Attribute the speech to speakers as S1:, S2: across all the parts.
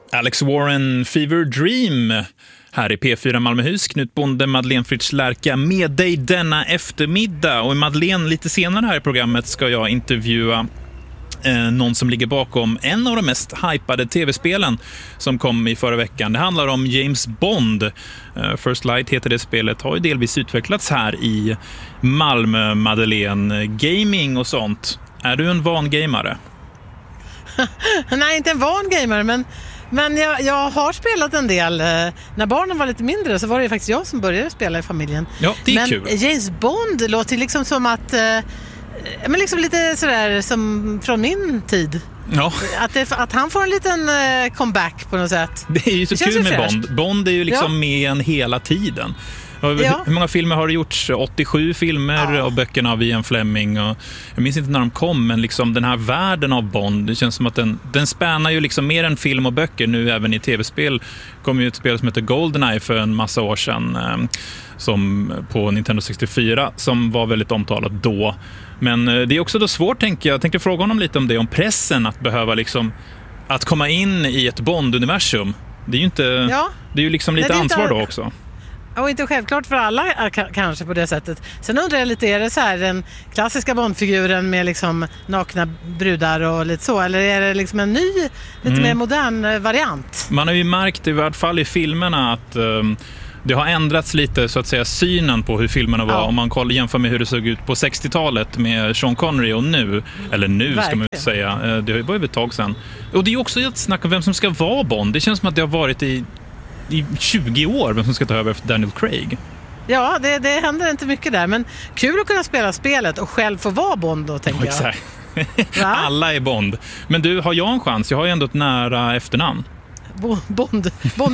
S1: Alex Warren, Fever Dream. Här i P4 Malmöhus, Knut Bonde, Madeleine Fritz Lärka med dig denna eftermiddag. Och Madeleine, lite senare här i programmet ska jag intervjua någon som ligger bakom en av de mest hypade tv-spelen som kom i förra veckan. Det handlar om James Bond. First Light heter det spelet, har ju delvis utvecklats här i Malmö, Madeleine. Gaming och sånt. Är du en van gamare?
S2: Nej, inte en van gamare, men jag har spelat en del. När barnen var lite mindre så var det ju faktiskt jag som började spela i familjen.
S1: Ja, det är kul.
S2: Men James Bond låter liksom som att... men liksom lite sådär som från min tid.
S1: Ja.
S2: Att han får en liten comeback på något sätt.
S1: Det är ju så kul med Bond. Bond är ju liksom med en hela tiden. Ja. Hur många filmer har det gjorts? 87 filmer av böckerna av Ian Fleming. Och jag minns inte när de kom, men liksom den här världen av Bond, det känns som att den spännar ju liksom mer än film och böcker. Nu även i tv-spel kom ju ett spel som heter GoldenEye för en massa år sedan, som på Nintendo 64, som var väldigt omtalat då. Men det är också då svårt, tänker jag. Jag tänkte fråga honom lite om det, om pressen att behöva liksom att komma in i ett Bond-universum. Det är ju inte, det är ju liksom lite ansvar då också.
S2: Och inte självklart för alla kanske på det sättet. Sen undrar jag lite, är det så här den klassiska Bondfiguren med liksom nakna brudar och lite så? Eller är det liksom en ny, lite mer modern variant? Man har
S1: ju märkt i vart fall i filmerna att det har ändrats lite, så att säga, synen på hur filmerna var. Om man jämför med hur det såg ut på 60-talet med Sean Connery och nu. Eller nu verkligen, ska man inte säga. Det var ju ett tag sedan. Och det är också ett snack om vem som ska vara Bond. Det känns som att det har varit i 20 år vem som ska ta över efter Daniel Craig.
S2: Ja, det händer inte mycket där. Men kul att kunna spela spelet och själv få vara Bond då, tänker jag.
S1: Exakt. Alla är Bond. Men du, har jag en chans? Jag har ju ändå ett nära efternamn.
S2: Bonde.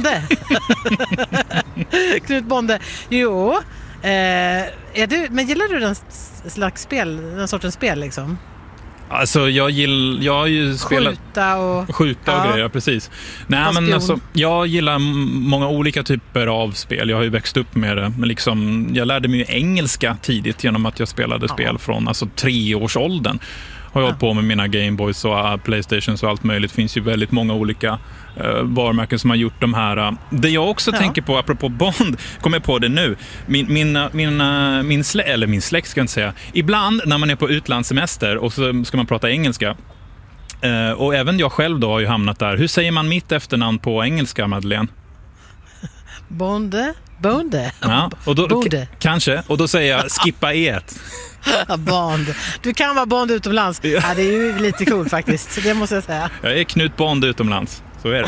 S2: Knut Bonde. Jo. Men gillar du den slags spel, den sortens spel liksom?
S1: Alltså jag har ju spelat skjuta och grejer, precis. Nej, men alltså, jag gillar många olika typer av spel. Jag har ju växt upp med det, men liksom jag lärde mig ju engelska tidigt genom att jag spelade spel från 3-årsåldern. Har jag hållit på med mina Gameboys och Playstations och allt möjligt. Det finns ju väldigt många olika varumärken som har gjort de här. Det jag också tänker på, apropå Bond, kommer jag på det nu. Min släkt ska jag inte säga. Ibland när man är på utlandssemester och så ska man prata engelska. Och även jag själv då har ju hamnat där. Hur säger man mitt efternamn på engelska, Madeleine?
S2: Bonde.
S1: Ja, och då, kanske. Och då säger jag skippa et.
S2: Bond. Du kan vara Bond utomlands. Ja, det är ju lite cool faktiskt. Det måste jag säga.
S1: Jag är Knut Bond utomlands. Så är det.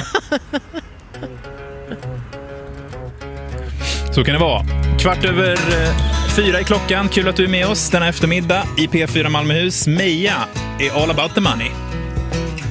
S1: Så kan det vara. 4:15 i klockan. Kul att du är med oss denna eftermiddag i P4 Malmöhus. Meja är all about the money.